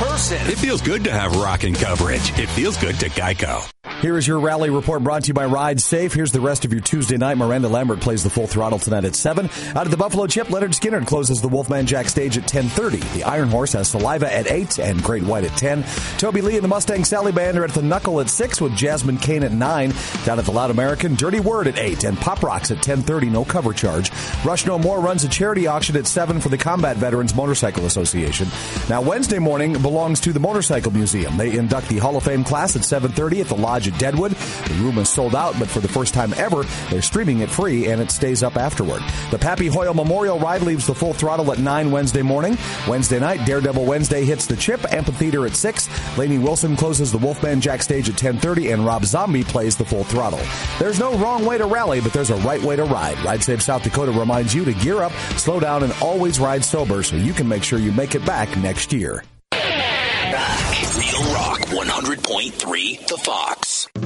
person. It feels good to have rocking coverage. It feels good to Geico. Here is your rally report brought to you by Ride Safe. Here's the rest of your Tuesday night. Miranda Lambert plays the Full Throttle tonight at 7. Out of the Buffalo Chip, Leonard Skinner closes the Wolfman Jack stage at 10:30. The Iron Horse has Saliva at 8 and Great White at 10. Toby Lee and the Mustang Sally Band are at the Knuckle at 6 with Jasmine Kane at 9. Down at the Loud American, Dirty Word at 8 and Pop Rocks at 10:30. No cover charge. Rush No More runs a charity auction at 7 for the Combat Veterans Motorcycle Association. Now, Wednesday morning belongs to the Motorcycle Museum. They induct the Hall of Fame class at 7:30 at the Lodge at Deadwood. The room is sold out, but for the first time ever, they're streaming it free, and it stays up afterward. The Pappy Hoyle Memorial Ride leaves the Full Throttle at 9 Wednesday morning. Wednesday night, Daredevil Wednesday hits the Chip Amphitheater at 6. Lainey Wilson closes the Wolfman Jack stage at 10:30, and Rob Zombie plays the Full Throttle. There's no wrong way to rally, but there's a right way to ride. Ride Safe South Dakota reminds you to gear up, slow down, and always ride sober so you can make sure you make it back next year. Real Rock 100.3 The Fox.